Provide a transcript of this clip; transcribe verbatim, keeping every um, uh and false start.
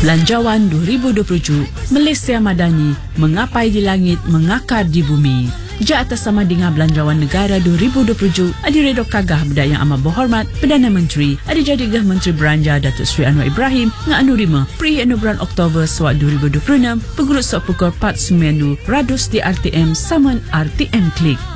Belanjawan dua ribu dua puluh tujuh, Malaysia Madani, mengapai di langit, mengakar di bumi. Ja atas sama dengan Belanjawan Negara dua ribu dua puluh tujuh, Adi Redo Kagah Benda Yang Amat Berhormat Perdana Menteri, Adi Jadigah Menteri Beranja Datuk Seri Anwar Ibrahim, Nga Anu Rima, Pri Anu Bulan Oktober Swat dua ribu dua puluh enam, Pengurut Sok Pukul empat sembilan Radus di R T M Saman R T M Klik.